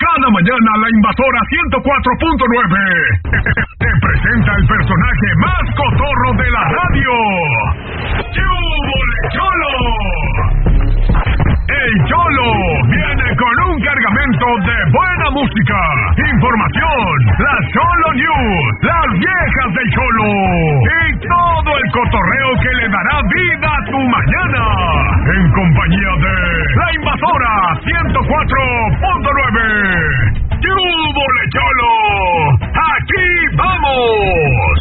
Cada mañana la Invasora 104.9 te presenta el personaje más cotorro de la radio. ¡Yúbole Cholo! El Cholo viene con un cargamento de buena música, información, las Cholo News, las viejas del Cholo y todo el cotorreo que le dará vida a tu mañana. En compañía de la Invasora 104.9. ¡Yúbole Cholo! ¡Aquí vamos!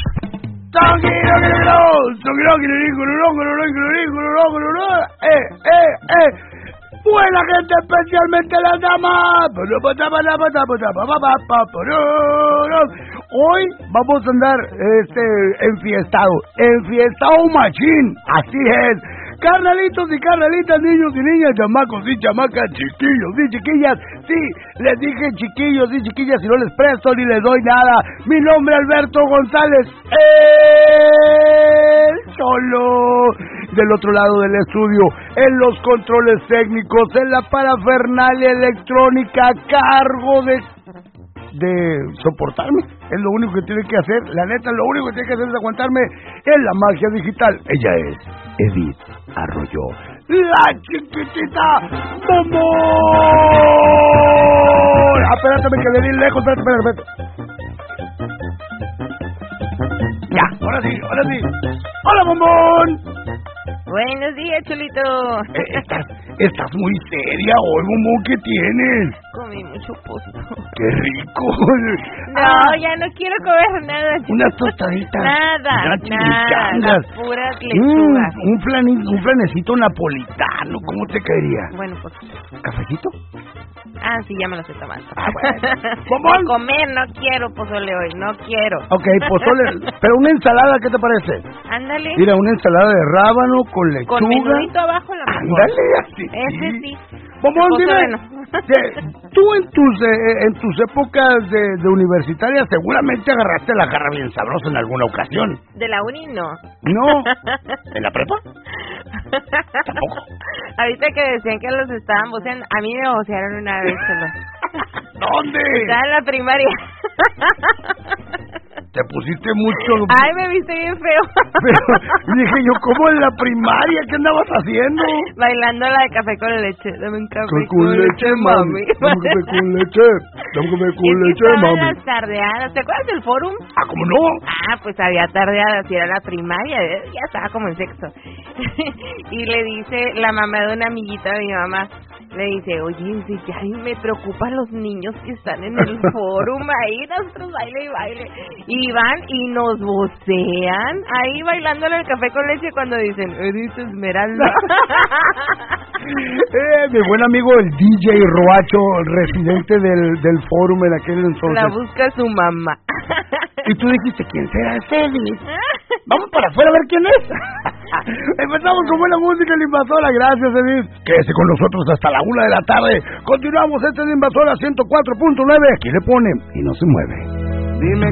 Buena gente, especialmente las damas. Hoy vamos a andar enfiestado machín, así es. Carnalitos y carnalitas, niños y niñas, chamacos y chamacas, chiquillos y chiquillas. Sí, les dije chiquillos y chiquillas y no les presto ni les doy nada. Mi nombre es Alberto González, el Cholo. Del otro lado del estudio, en los controles técnicos, en la parafernalia electrónica, a cargo de soportarme. Es lo único que tiene que hacer. La neta, lo único que tiene que hacer es aguantarme en la magia digital. Ella es Edith Arroyo, la chiquitita Bombón. Espérate, me quedé bien lejos. Espérate. Ya, ahora sí. ¡Hola, Bombón! Buenos días, Cholito. Estás muy seria hoy, Bombón. ¿Qué tienes? Comí mucho posto. ¡Qué rico! No, ya no quiero comer nada. Unas tostaditas. Nada. Chimichangas. Puras lechugas. Un flanecito napolitano. ¿Cómo te caería? Bueno, pues. ¿Cafecito? Ah, sí, ya me lo estoy tomando. ¿Cómo? De comer no quiero pozole hoy, no quiero. Ok, pozole. Pero una ensalada, ¿qué te parece? Ándale. Mira, una ensalada de rábano con lechuga. Con menudito abajo la mejor. Ándale, así. Ese sí. Bombón, dime, tú en tus épocas de universitaria seguramente agarraste la jarra bien sabrosa en alguna ocasión. De la uni no. No. ¿En la prepa? Tampoco. Ahorita que decían que los estaban voceando, a mí me vocearon una vez solo. ¿Dónde? Estaba en la primaria. Te pusiste mucho. Ay, me viste bien feo. Pero dije yo, ¿cómo en la primaria? ¿Qué andabas haciendo? Bailando la de café con leche. Dame un café con leche, mami. Dame un café con leche. Dame un café con leche, mami. Las tardeadas. ¿Te acuerdas del fórum? Ah, ¿cómo no? Ah, pues había tardeadas y era la primaria. Ya estaba como en sexto. Y le dice la mamá de una amiguita de mi mamá. Le dice, oye, ya me preocupan los niños que están en el fórum ahí, nosotros baile. Y van y nos vocean ahí bailándole el café con leche cuando dicen, Edith Esmeralda. Mi buen amigo el DJ Roacho, residente del fórum en aquel entonces. La busca su mamá. Y tú dijiste, ¿quién será ese Edith? Vamos para afuera a ver quién es. Empezamos con buena música en Invasora. Gracias, Edith. Quédese con nosotros hasta la 1 de la tarde. Continuamos, este es Invasora 104.9. Aquí le pone y no se mueve. Dime